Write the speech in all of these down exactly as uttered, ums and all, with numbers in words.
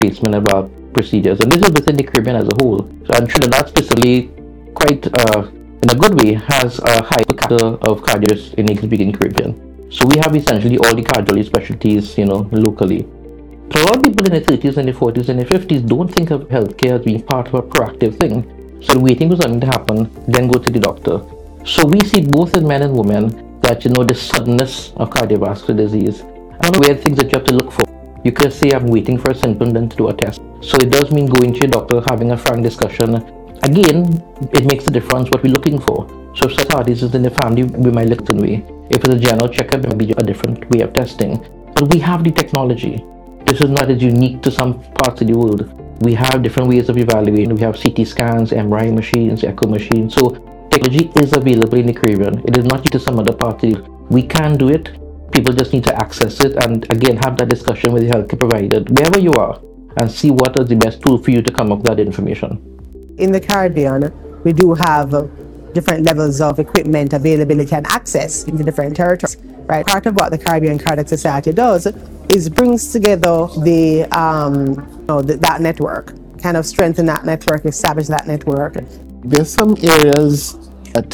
pacemaker valve procedures, and this is within the Caribbean as a whole. So, and Trinidad specifically, quite uh, in a good way, has a high per capita of cardiologists in the English-speaking Caribbean. So we have essentially all the cardiology specialties, you know, locally. But a lot of people in their thirties and their forties and their fifties don't think of healthcare as being part of a proactive thing. So waiting for something to happen, then go to the doctor. So we see both in men and women that, you know, the suddenness of cardiovascular disease. I don't know where things that you have to look for. You could say I'm waiting for a symptom, then to do a test. So it does mean going to your doctor, having a frank discussion. Again, it makes a difference what we're looking for. So if such is in the family, we might look in a way. If it's a general checkup, it might be a different way of testing. But we have the technology. This is not as unique to some parts of the world. We have different ways of evaluating. We have C T scans, M R I machines, echo machines. So technology is available in the Caribbean. It is not unique to some other parts of the world. We can do it. People just need to access it and again have that discussion with the healthcare provider, wherever you are, and see what is the best tool for you to come up with that information. In the Caribbean, we do have different levels of equipment availability and access in the different territories. Right. Part of what the Caribbean Cardiac Society does is brings together the, um, you know, the, that network, kind of strengthen that network, establish that network. There's some areas that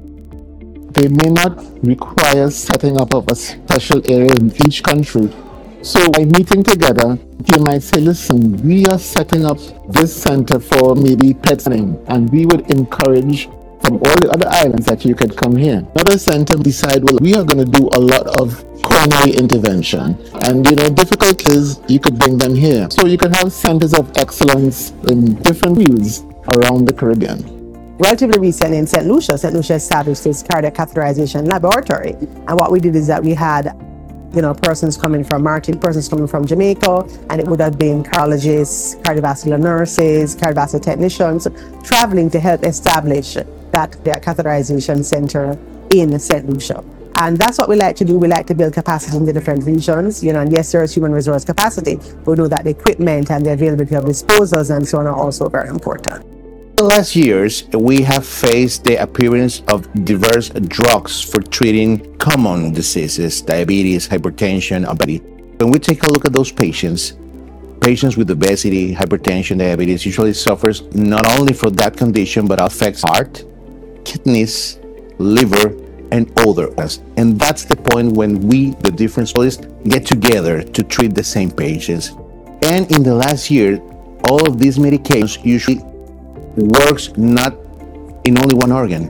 they may not require setting up of a special area in each country. So by meeting together, you might say, listen, we are setting up this center for maybe pet scanning, and we would encourage from all the other islands that you could come here. Another center decide, well, we are going to do a lot of coronary intervention, and you know, difficult is you could bring them here. So you can have centers of excellence in different fields around the Caribbean. Relatively recently in Saint Lucia, Saint Lucia established its cardiac catheterization laboratory, and what we did is that we had, you know, persons coming from Martin, persons coming from Jamaica, and it would have been cardiologists, cardiovascular nurses, cardiovascular technicians, traveling to help establish that catheterization center in Saint Lucia. And that's what we like to do. We like to build capacity in the different regions, you know, and yes, there is human resource capacity. We know that the equipment and the availability of disposals and so on are also very important. In the last years, we have faced the appearance of diverse drugs for treating common diseases, diabetes, hypertension, obesity. When we take a look at those patients, patients with obesity, hypertension, diabetes usually suffers not only from that condition, but affects heart, kidneys, liver, and other organs. And that's the point when we, the different specialists, get together to treat the same patients. And in the last year, all of these medications usually works not in only one organ.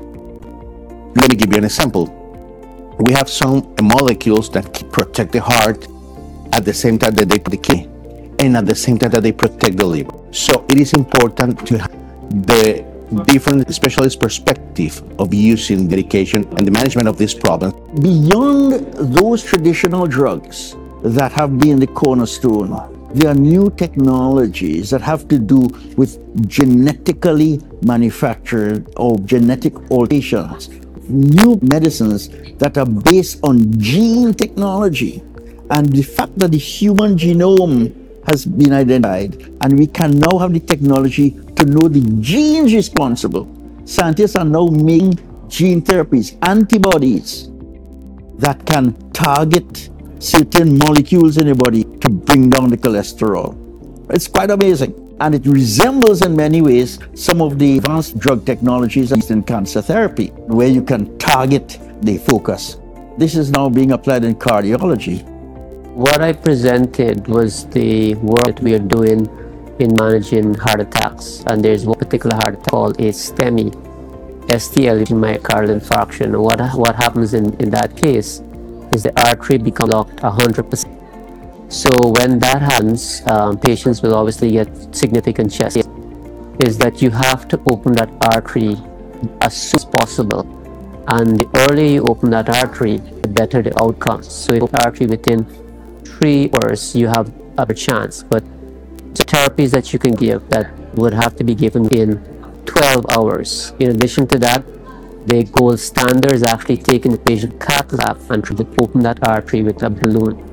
Let me give you an example. We have some molecules that protect the heart at the same time that they protect the kidney, and at the same time that they protect the liver. So it is important to have the different specialist perspective of using medication and the management of these problems. Beyond those traditional drugs that have been the cornerstone, there are new technologies that have to do with genetically manufactured or genetic alterations, new medicines that are based on gene technology. And the fact that the human genome has been identified, and we can now have the technology to know the genes responsible. Scientists are now making gene therapies, antibodies that can target certain molecules in the body to bring down the cholesterol. It's quite amazing. And it resembles in many ways some of the advanced drug technologies used in cancer therapy, where you can target the focus. This is now being applied in cardiology. What I presented was the work that we are doing in managing heart attacks. And there's one particular heart attack called a STEMI, S T L, myocardial infarction. And what, what happens in, in that case is the artery becomes blocked one hundred percent. So when that happens, um, patients will obviously get significant chest pain. Is that you have to open that artery as soon as possible. And the earlier you open that artery, the better the outcomes. So if you open the artery within three hours, you have a chance. But the therapies that you can give that would have to be given in twelve hours. In addition to that, the gold standard is actually taking the patient cath lab and trying to open that artery with a balloon.